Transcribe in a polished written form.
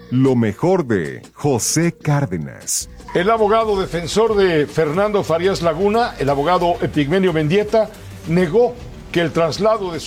Lo mejor de José Cárdenas. El abogado defensor de Fernando Farías Laguna, el abogado Epigmenio Mendieta, negó que el traslado de su